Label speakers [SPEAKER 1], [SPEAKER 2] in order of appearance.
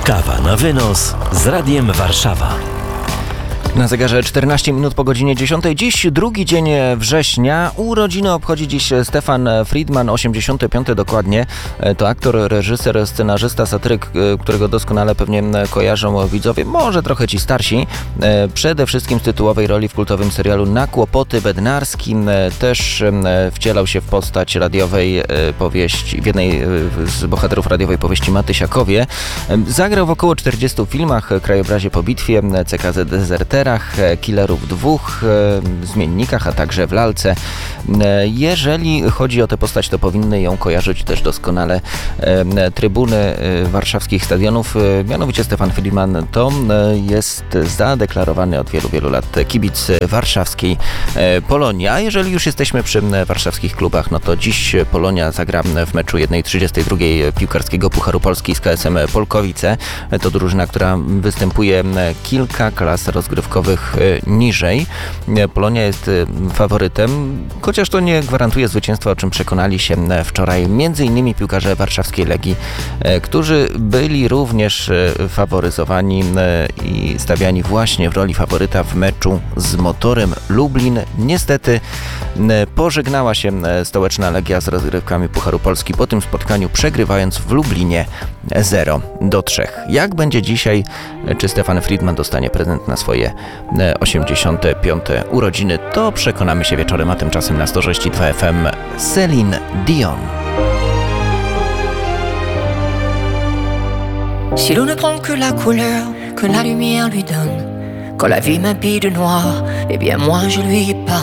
[SPEAKER 1] Kawa na wynos z Radiem Warszawa.
[SPEAKER 2] Na zegarze 14 minut po godzinie 10. Dziś drugi dzień września. Urodziny obchodzi dziś Stefan Friedman, 85 dokładnie. To aktor, reżyser, scenarzysta, satyryk, którego doskonale pewnie kojarzą widzowie, może trochę ci starsi. Przede wszystkim z tytułowej roli w kultowym serialu Na kłopoty bednarskim. Też wcielał się w postać radiowej powieści, w jednej z bohaterów radiowej powieści Matysiakowie. Zagrał w około 40 filmach, Krajobrazie po bitwie, CKZ Dezerterach, Killerów 2, Zmiennikach, a także w Lalce. Jeżeli chodzi o tę postać, to powinny ją kojarzyć też doskonale trybuny warszawskich stadionów. Mianowicie Stefan Friedman to jest zadeklarowany od wielu, wielu lat kibic warszawskiej Polonii. A jeżeli już jesteśmy przy warszawskich klubach, no to dziś Polonia zagra w meczu 1/32 piłkarskiego Pucharu Polski z KS-em Polkowice. To drużyna, która występuje kilka klas rozgrywkowych niżej. Polonia jest faworytem, chociaż to nie gwarantuje zwycięstwa, o czym przekonali się wczoraj m.in. piłkarze warszawskiej Legii, którzy byli również faworyzowani i stawiani właśnie w roli faworyta w meczu z Motorem Lublin. Niestety pożegnała się stołeczna Legia z rozgrywkami Pucharu Polski po tym spotkaniu, przegrywając w Lublinie 0-3. Jak będzie dzisiaj? Czy Stefan Friedman dostanie prezent na swoje 85. urodziny? To przekonamy się wieczorem, a tymczasem na 106.2 FM Céline Dion.
[SPEAKER 3] Si l'eau ne prend que la couleur que la lumière lui donne, quand la vie m'habille de noir, eh bien moi je lui pardonne.